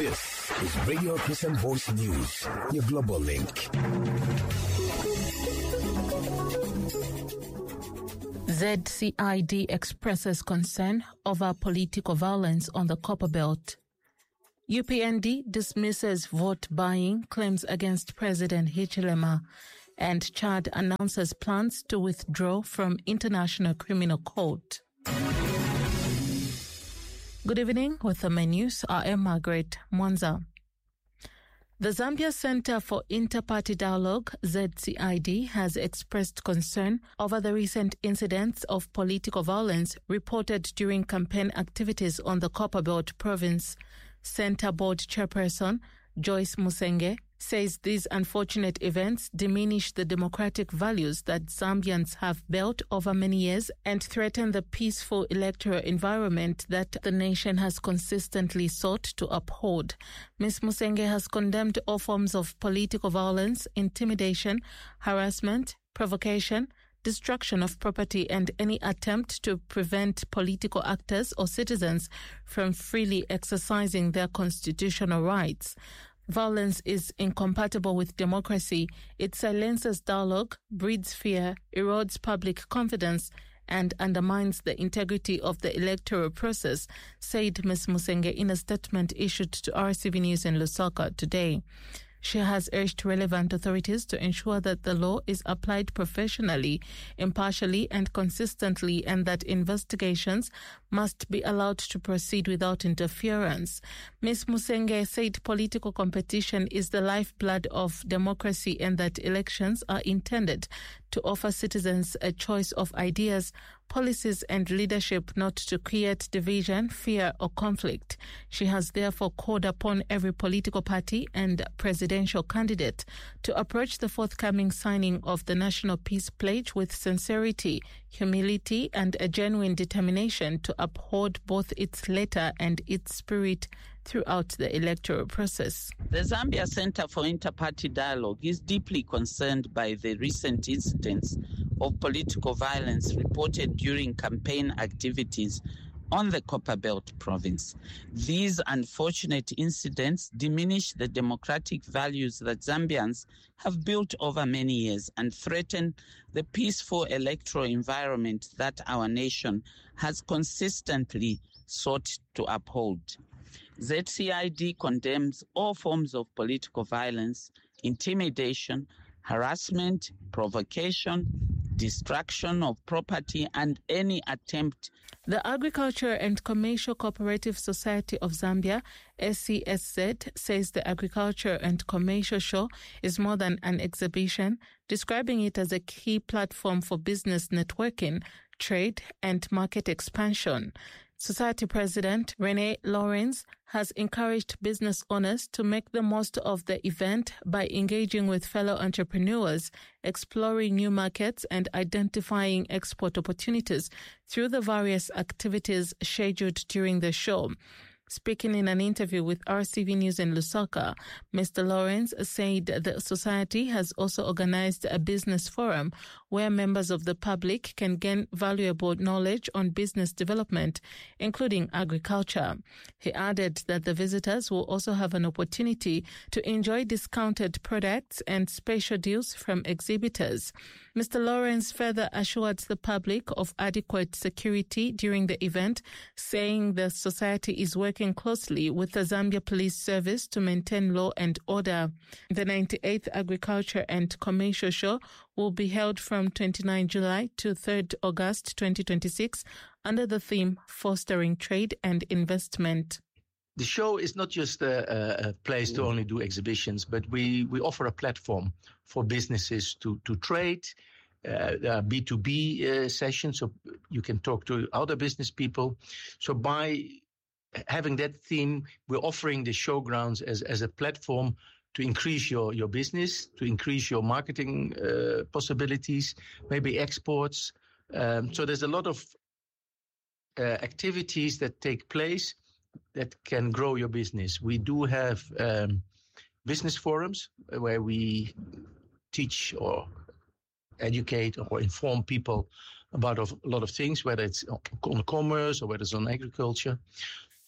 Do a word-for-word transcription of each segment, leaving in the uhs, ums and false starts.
This is Radio Christian Voice News, your global link. Z C I D expresses concern over political violence on the Copper Belt. U P N D dismisses vote buying claims against President Hichilema, and Chad announces plans to withdraw from International Criminal Court. Good evening. With the main news, I am Margaret Mwanza. The Zambia Center for Inter-Party Dialogue, Z C I D, has expressed concern over the recent incidents of political violence reported during campaign activities on the Copperbelt province. Center Board Chairperson Joyce Musenge says these unfortunate events diminish the democratic values that Zambians have built over many years and threaten the peaceful electoral environment that the nation has consistently sought to uphold. Miz Musenge has condemned all forms of political violence, intimidation, harassment, provocation, destruction of property, and any attempt to prevent political actors or citizens from freely exercising their constitutional rights. Violence is incompatible with democracy. It silences dialogue, breeds fear, erodes public confidence, and undermines the integrity of the electoral process, said Miz Musenge in a statement issued to R C V News in Lusaka today. She has urged relevant authorities to ensure that the law is applied professionally, impartially, and consistently, and that investigations must be allowed to proceed without interference. Miz Musenge said political competition is the lifeblood of democracy and that elections are intended to offer citizens a choice of ideas, policies, and leadership, not to create division, fear, or conflict. She has therefore called upon every political party and presidential candidate to approach the forthcoming signing of the National Peace Pledge with sincerity, humility, and a genuine determination to uphold both its letter and its spirit throughout the electoral process. The Zambia Center for Inter-Party Dialogue is deeply concerned by the recent incidents of political violence reported during campaign activities on the Copperbelt province. These unfortunate incidents diminish the democratic values that Zambians have built over many years and threaten the peaceful electoral environment that our nation has consistently sought to uphold. Z C I D condemns all forms of political violence, intimidation, harassment, provocation, destruction of property, and any attempt. The Agriculture and Commercial Cooperative Society of Zambia, S C S Z, says the Agriculture and Commercial Show is more than an exhibition, describing it as a key platform for business networking, trade, and market expansion. Society President Rene Lawrence has encouraged business owners to make the most of the event by engaging with fellow entrepreneurs, exploring new markets, and identifying export opportunities through the various activities scheduled during the show. Speaking in an interview with R C V News in Lusaka, Mister Lawrence said the society has also organized a business forum where members of the public can gain valuable knowledge on business development, including agriculture. He added that the visitors will also have an opportunity to enjoy discounted products and special deals from exhibitors. Mister Lawrence further assured the public of adequate security during the event, saying the society is working closely with the Zambia Police Service to maintain law and order. The ninety-eighth Agriculture and Commercial Show will be held from twenty-ninth of July to third of August twenty twenty-six under the theme Fostering Trade and Investment. The show is not just a, a place to only do exhibitions, but we, we offer a platform for businesses to, to trade, uh, B two B uh, sessions, so you can talk to other business people. So by having that theme, we're offering the showgrounds as, as a platform to increase your, your business, to increase your marketing uh, possibilities, maybe exports. Um, so there's a lot of uh, activities that take place that can grow your business. We do have um, business forums where we teach or educate or inform people about a lot of things, whether it's on commerce or whether it's on agriculture.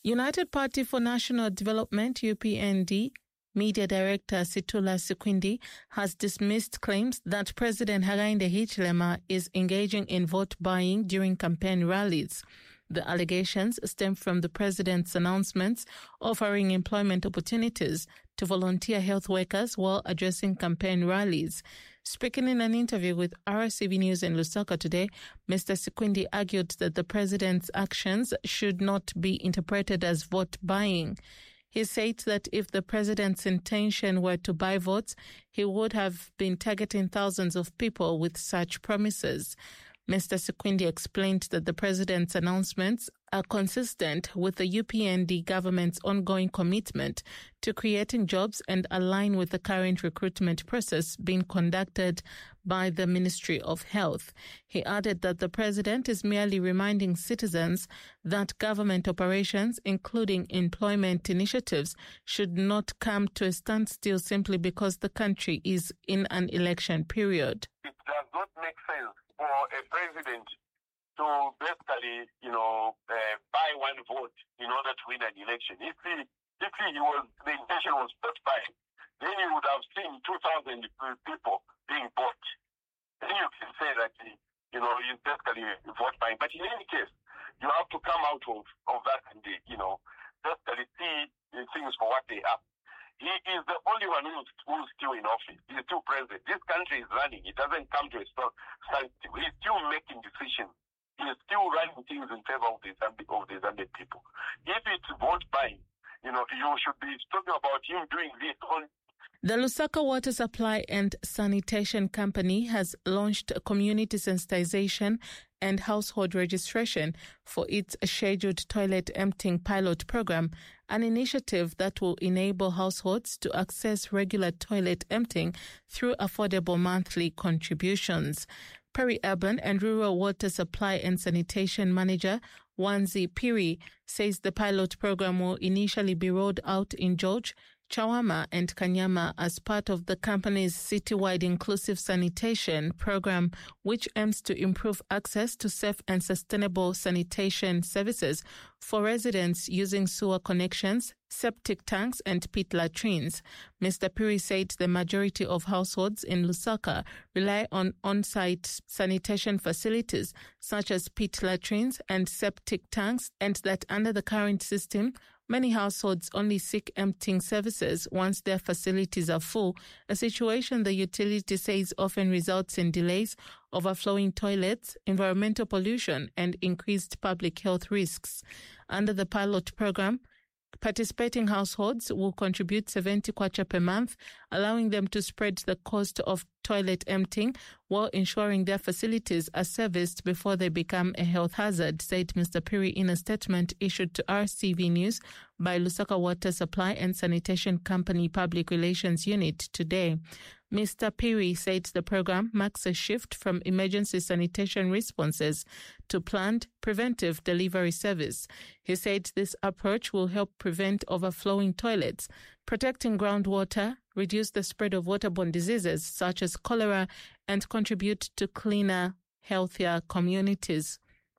United Party for National Development, U P N D, Media Director Situla Sikwindi has dismissed claims that President Hakainde Hichilema is engaging in vote buying during campaign rallies. The allegations stem from the president's announcements offering employment opportunities to volunteer health workers while addressing campaign rallies. Speaking in an interview with R S C V News in Lusaka today, Mister Sikwindi argued that the president's actions should not be interpreted as vote buying. He said that if the president's intention were to buy votes, he would have been targeting thousands of people with such promises. Mister Sikwindi explained that the president's announcements are consistent with the U P N D government's ongoing commitment to creating jobs and align with the current recruitment process being conducted by the Ministry of Health. He added that the president is merely reminding citizens that government operations, including employment initiatives, should not come to a standstill simply because the country is in an election period. It does not make sense for a president to basically, you know, uh, buy one vote in order to win an election. If he, if he was, the intention was vote buying, then you would have seen two thousand people being bought. Then you can say that, you know, you basically vote buying. But in any case, you have to come out of, of that and, you know, basically see things for what they are. He is the only one who's, who's still in office. He's still president. This country is running. It doesn't come to a standstill. He's still making decisions. He's still running things in favor of the Zambian, of the Zambian people. If it's vote buying, you know, you should be talking about him doing this on. The Lusaka Water Supply and Sanitation Company has launched a community sensitization and household registration for its scheduled toilet emptying pilot program, an initiative that will enable households to access regular toilet emptying through affordable monthly contributions. Peri-urban and rural water supply and sanitation manager Wanzi Piri says the pilot program will initially be rolled out in George, Chawama and Kanyama as part of the company's citywide inclusive sanitation program, which aims to improve access to safe and sustainable sanitation services for residents using sewer connections, septic tanks and pit latrines. Mister Piri said the majority of households in Lusaka rely on on-site sanitation facilities such as pit latrines and septic tanks, and that under the current system, many households only seek emptying services once their facilities are full, a situation the utility says often results in delays, overflowing toilets, environmental pollution, and increased public health risks. Under the pilot program, participating households will contribute seventy kwacha per month, allowing them to spread the cost of toilet emptying while ensuring their facilities are serviced before they become a health hazard, said Mister Piri in a statement issued to R C V News by Lusaka Water Supply and Sanitation Company Public Relations Unit today. Mister Piri said the program marks a shift from emergency sanitation responses to planned preventive delivery service. He said this approach will help prevent overflowing toilets, protecting groundwater, reduce the spread of waterborne diseases such as cholera, and contribute to cleaner, healthier communities.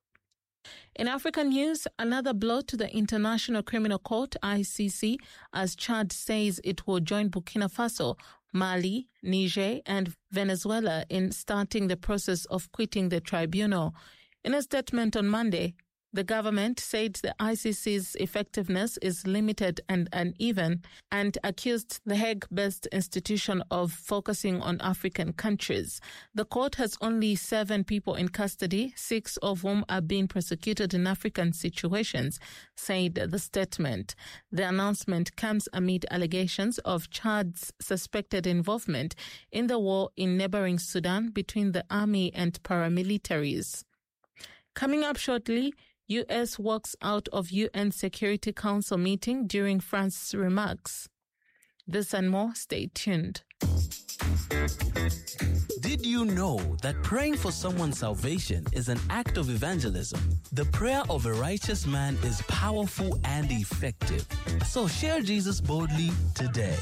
In African news, another blow to the International Criminal Court, I C C, as Chad says it will join Burkina Faso, Mali, Niger, and Venezuela in starting the process of quitting the tribunal. In a statement on Monday, the government said the I C C's effectiveness is limited and uneven and accused the Hague-based institution of focusing on African countries. The court has only seven people in custody, six of whom are being prosecuted in African situations, said the statement. The announcement comes amid allegations of Chad's suspected involvement in the war in neighboring Sudan between the army and paramilitaries. Coming up shortly, U S walks out of U N Security Council meeting during France's remarks. This and more, stay tuned. Did you know that praying for someone's salvation is an act of evangelism? The prayer of a righteous man is powerful and effective. So share Jesus boldly today.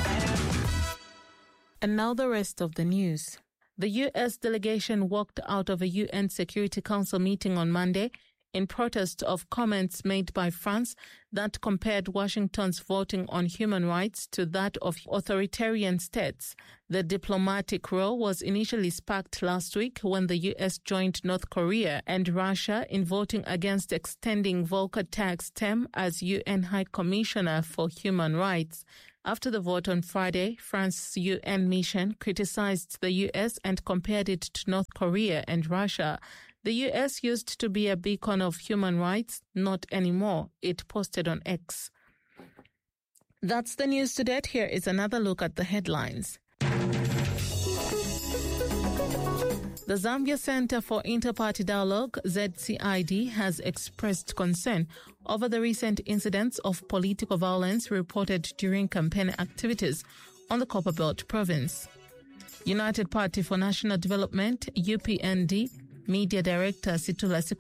And now the rest of the news. The U S delegation walked out of a U N Security Council meeting on Monday in protest of comments made by France that compared Washington's voting on human rights to that of authoritarian states. The diplomatic row was initially sparked last week when the U S joined North Korea and Russia in voting against extending Volker Turk's term as U N High Commissioner for Human Rights. After the vote on Friday, France's U N mission criticized the U S and compared it to North Korea and Russia. The U S used to be a beacon of human rights, not anymore, it posted on X. That's the news to date. Here is another look at the headlines. The Zambia Center for Interparty Dialogue, Z C I D, has expressed concern over the recent incidents of political violence reported during campaign activities on the Copperbelt province. United Party for National Development, U P N D, Media Director Situla